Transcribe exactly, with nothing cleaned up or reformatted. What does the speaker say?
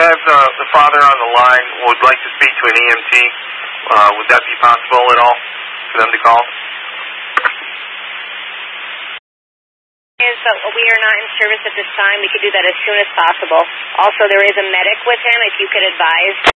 have the, the father on the line would like to speak to an E M T, uh, would that be possible at all for them to call? Is that we are not in service at this time. We could do that as soon as possible. Also, there is a medic with him if you could advise.